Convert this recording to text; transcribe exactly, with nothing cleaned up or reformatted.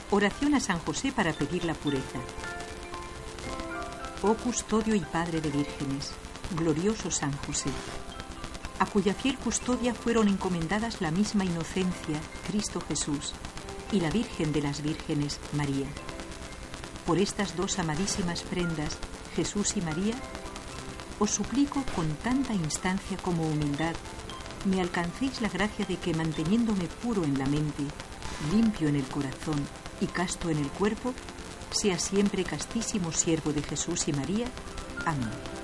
Oración a San José para pedir la pureza. Oh custodio y padre de vírgenes, glorioso San José, a cuya fiel custodia fueron encomendadas la misma inocencia, Cristo Jesús, y la Virgen de las Vírgenes, María. Por estas dos amadísimas prendas, Jesús y María, os suplico con tanta instancia como humildad, me alcancéis la gracia de que, manteniéndome puro en la mente, limpio en el corazón y casto en el cuerpo, sea siempre castísimo siervo de Jesús y María. Amén.